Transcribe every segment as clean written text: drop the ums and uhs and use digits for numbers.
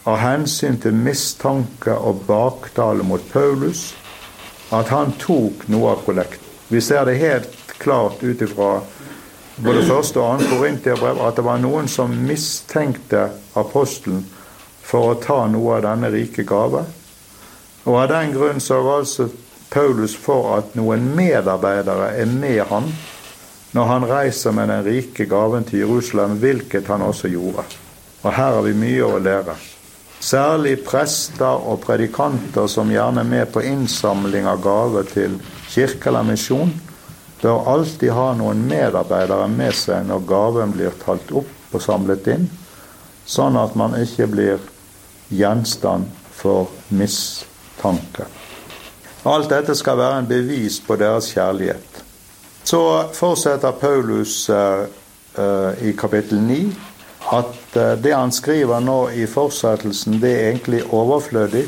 av hensyn til mistanke og baktale mot Paulus, at han tok noe av kollekten. Vi ser det helt klart utifra både første og andre Korinterbrev, at det var noen som mistenkte apostelen for å ta noe av denne rike gave. Og av den grunn så var altså Paulus for at noen medarbeidere med han når han reiser med den rike gaven til Jerusalem, hvilket han også gjorde. Og her har vi mye å lære. Særlig prester og predikanter som gjerne er med på innsamling av gave til kirke eller misjon, bør alltid ha noen medarbeidere med seg når gaven blir talt opp og samlet inn, sånn at man ikke blir gjenstand for mistanke. Alt dette skal være en bevis på deres kjærlighet. Så fortsetter Paulus i kapittel 9, at det han skriver nå i fortsettelsen, det er egentlig overflødig,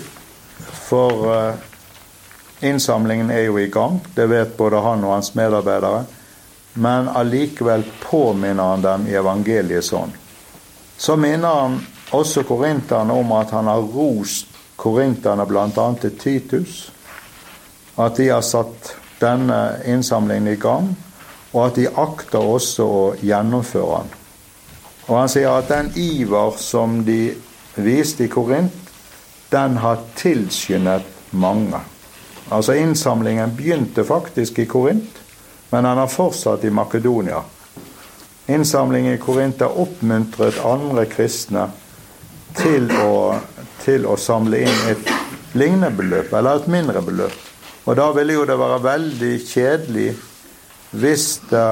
for innsamlingen er jo i gang, det vet både han og hans medarbeidere, men allikevel påminner han dem i evangeliets ånd. Så minner han også korinterne om at han har rost korinterne blant annet til Titus, at de har satt denne innsamlingen i gang, og at de akter også å gjennomføre den. Og han sier at den iver som de viste i Korint, den har tilskyndet mange. Altså innsamlingen begynte faktisk i Korint, men den har fortsatt i Makedonia. Innsamlingen i Korint har oppmuntret andre kristne til å samle inn et lignende beløp, eller et mindre beløp. Og da ville jo det være veldig kjedelig hvis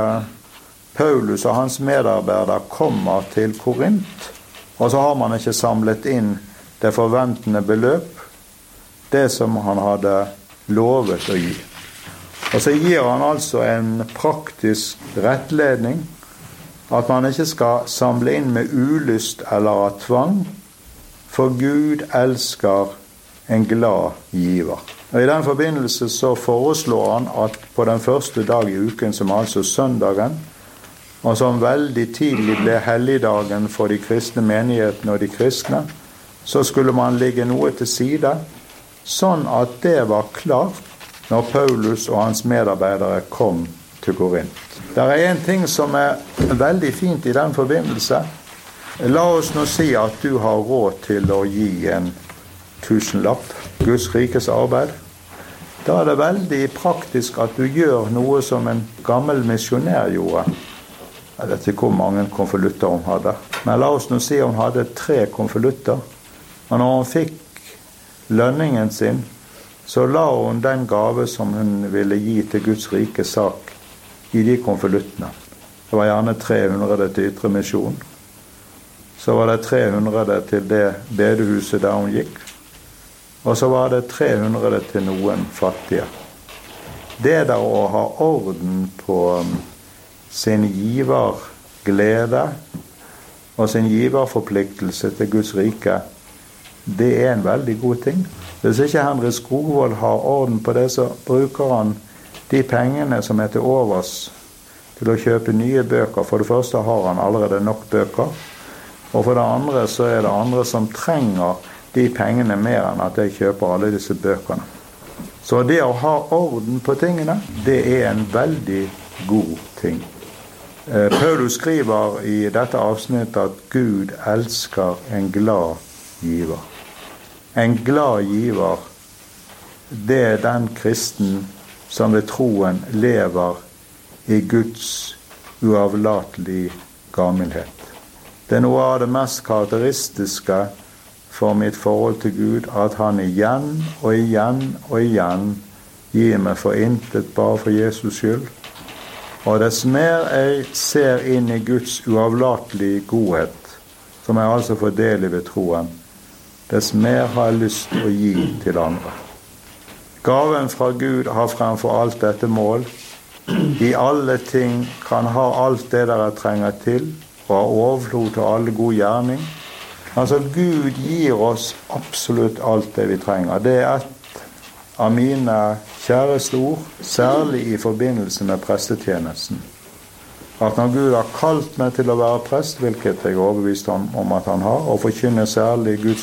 Paulus og hans medarbeidere kommer til Korint, og så har man ikke samlet inn det forventede beløp, det som han hadde lovet å gi. Og så gir han altså en praktisk rettledning, at man ikke skal samle inn med ulyst eller av tvang, for Gud elsker en glad giver. Og i den forbindelse så foreslår han at på den første dag i uken, som altså søndagen, og som veldig tidlig ble helligdagen for de kristne menighetene og de kristne, så skulle man ligge noe til side, sånn at det var klart når Paulus og hans medarbeidere kom til Korint. Det er en ting som er veldig fint i den forbindelse. La oss nå si at du har råd til å gi en 1000-lapp, Guds rikes arbeid. Da er det veldig praktisk at du gjør noe som en gammel misjonær gjorde. Jeg vet ikke hvor mange konvolutter hun hadde. Men la oss nå si hun hadde 3 konvolutter. Og når hun fikk lønningen sin, så la hun den gave som hun ville gi til Guds rike sak i de konvoluttene. Det var gjerne 300 til ytre misjon. Så var det 300 til det bedehuset der hun gikk. Og så var det 300 til noen fattige. Det der å ha orden på sin giverglede og sin giverforpliktelse til Guds rike, det er en veldig god ting. Hvis ikke Henry Skogvold har orden på det, så bruker han de pengene som er til overs til å kjøpe nye bøker. For det første har han allerede nok bøker, og for det andre så er det andre som trenger de pengene mer enn at jeg kjøper alle disse bøkene. Så det å ha orden på tingene, det er en veldig god ting. Paulus skriver i dette avsnittet at Gud elsker en glad giver. En glad giver, det er den kristen som ved troen lever i Guds uavlatelige gavmildhet. Det er noe av det mest karakteristiske for mitt forhold til Gud, at han igjen og igjen og igjen gir meg for intet bare for Jesus skyld. Og dess mer jeg ser inn i Guds uavlatelige godhet, som jeg altså får del i ved troen, dess mer har jeg lyst til å gi til andre. Gaven fra Gud har fremfor alt dette mål. I alle ting kan ha alt det dere trenger til, og ha overflod til alle god gjerning. Altså Gud gir oss absolutt alt det vi trenger. Det er et av mine kjæreste ord, særlig i forbindelse med prestetjenesten. At når Gud har kalt meg til å være prest, hvilket jeg er overbevist om at han har, og forkynner særlig Guds